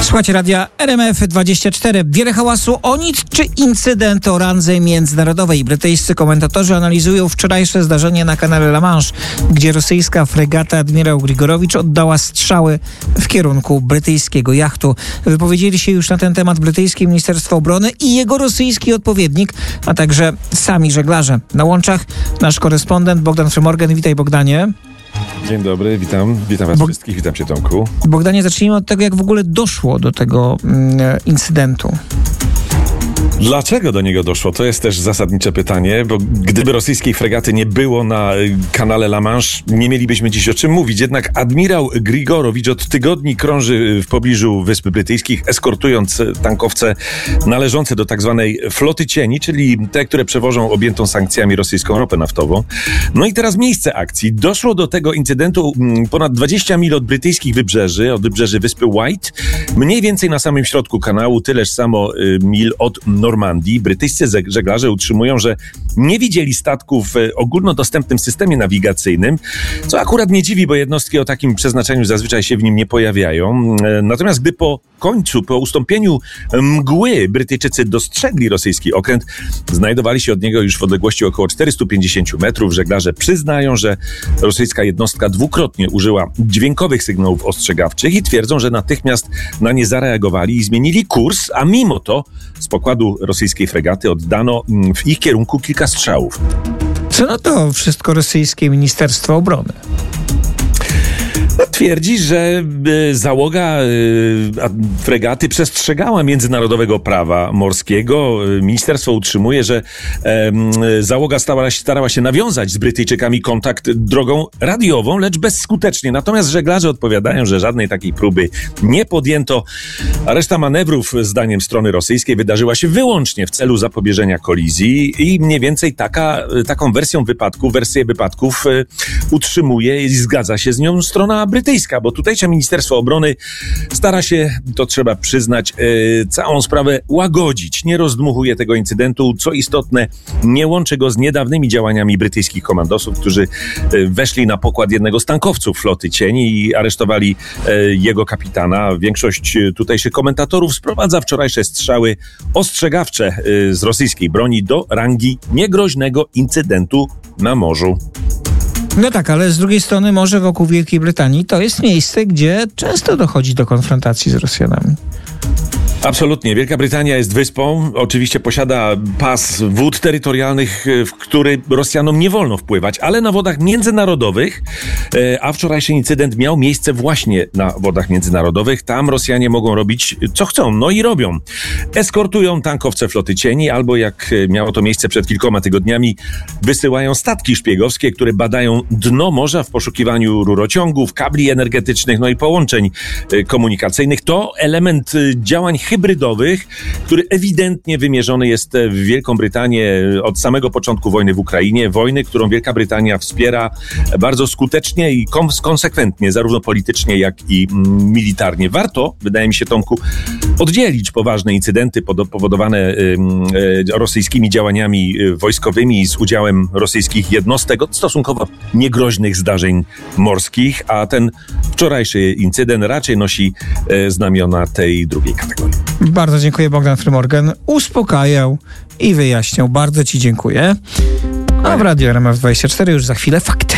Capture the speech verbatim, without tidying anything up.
Słuchajcie radia R M F dwadzieścia cztery. Wiele hałasu o nic czy incydent o randze międzynarodowej. Brytyjscy komentatorzy analizują wczorajsze zdarzenie na kanale La Manche, gdzie rosyjska fregata admirał Grigorowicz oddała strzały w kierunku brytyjskiego jachtu. Wypowiedzieli się już na ten temat brytyjskie Ministerstwo Obrony i jego rosyjski odpowiednik, a także sami żeglarze. Na łączach nasz korespondent Bogdan Frymorgan. Witaj, Bogdanie. Dzień dobry, witam. Witam was Bo... wszystkich, witam cię, Tomku. Bogdanie, zacznijmy od tego, jak w ogóle doszło do tego mm, incydentu. Dlaczego do niego doszło? To jest też zasadnicze pytanie, bo gdyby rosyjskiej fregaty nie było na kanale La Manche, nie mielibyśmy dziś o czym mówić. Jednak admirał Grigorowicz od tygodni krąży w pobliżu Wysp Brytyjskich, eskortując tankowce należące do tak zwanej floty cieni, czyli te, które przewożą objętą sankcjami rosyjską ropę naftową. No i teraz miejsce akcji. Doszło do tego incydentu ponad dwadzieścia mil od brytyjskich wybrzeży, od wybrzeży wyspy White, mniej więcej na samym środku kanału, tyleż samo mil od Normandii. Brytyjscy żeglarze utrzymują, że nie widzieli statków w ogólnodostępnym systemie nawigacyjnym, co akurat nie dziwi, bo jednostki o takim przeznaczeniu zazwyczaj się w nim nie pojawiają. Natomiast gdy po końcu, po ustąpieniu mgły Brytyjczycy dostrzegli rosyjski okręt, znajdowali się od niego już w odległości około czterystu pięćdziesięciu metrów. Żeglarze przyznają, że rosyjska jednostka dwukrotnie użyła dźwiękowych sygnałów ostrzegawczych i twierdzą, że natychmiast na nie zareagowali i zmienili kurs, a mimo to z pokładu rosyjskiej fregaty oddano w ich kierunku kilka strzałów. Co no to wszystko rosyjskie Ministerstwo Obrony? Twierdzi, że y, załoga y, fregaty przestrzegała międzynarodowego prawa morskiego. Ministerstwo utrzymuje, że y, załoga starała się, starała się nawiązać z Brytyjczykami kontakt drogą radiową, lecz bezskutecznie. Natomiast żeglarze odpowiadają, że żadnej takiej próby nie podjęto, a reszta manewrów, zdaniem strony rosyjskiej, wydarzyła się wyłącznie w celu zapobieżenia kolizji i mniej więcej taka, taką wersją wypadku, wersję wypadków y, utrzymuje i zgadza się z nią strona brytyjska, bo tutejsze Ministerstwo Obrony stara się, to trzeba przyznać, yy, całą sprawę łagodzić. Nie rozdmuchuje tego incydentu. Co istotne, nie łączy go z niedawnymi działaniami brytyjskich komandosów, którzy yy, weszli na pokład jednego z tankowców floty cieni i aresztowali yy, jego kapitana. Większość yy, tutejszych komentatorów sprowadza wczorajsze strzały ostrzegawcze yy, z rosyjskiej broni do rangi niegroźnego incydentu na morzu. No tak, ale z drugiej strony morze wokół Wielkiej Brytanii to jest miejsce, gdzie często dochodzi do konfrontacji z Rosjanami. Absolutnie. Wielka Brytania jest wyspą. Oczywiście posiada pas wód terytorialnych, w który Rosjanom nie wolno wpływać, ale na wodach międzynarodowych, a wczorajszy incydent miał miejsce właśnie na wodach międzynarodowych. Tam Rosjanie mogą robić co chcą, no i robią. Eskortują tankowce floty cieni, albo jak miało to miejsce przed kilkoma tygodniami, wysyłają statki szpiegowskie, które badają dno morza w poszukiwaniu rurociągów, kabli energetycznych, no i połączeń komunikacyjnych. To element działań hybrydowych, który ewidentnie wymierzony jest w Wielką Brytanię od samego początku wojny w Ukrainie. Wojny, którą Wielka Brytania wspiera bardzo skutecznie i konsekwentnie, zarówno politycznie, jak i militarnie. Warto, wydaje mi się, Tomku, oddzielić poważne incydenty powodowane rosyjskimi działaniami wojskowymi z udziałem rosyjskich jednostek od stosunkowo niegroźnych zdarzeń morskich, a ten wczorajszy incydent raczej nosi znamiona tej drugiej kategorii. Bardzo dziękuję, Bogdan Frymorgan. Uspokajał i wyjaśniał. Bardzo ci dziękuję. A w Radiu R M F dwadzieścia cztery już za chwilę fakty.